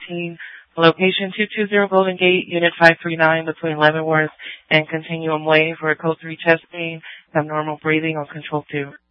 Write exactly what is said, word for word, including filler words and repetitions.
eighteen, location two two zero Golden Gate, Unit five three nine between Leavenworth and Continuum Way for a code three testing, abnormal breathing on control two.